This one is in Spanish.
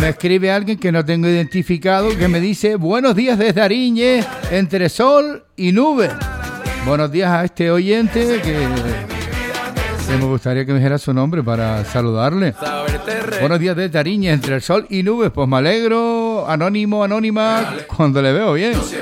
Me escribe alguien que no tengo identificado que me dice: buenos días desde Ariñe, entre sol y nubes. Buenos días a este oyente que me gustaría que me dijera su nombre para saludarle. Buenos días desde Ariñe, entre el sol y nubes. Pues me alegro, anónimo, anónima, cuando le veo bien.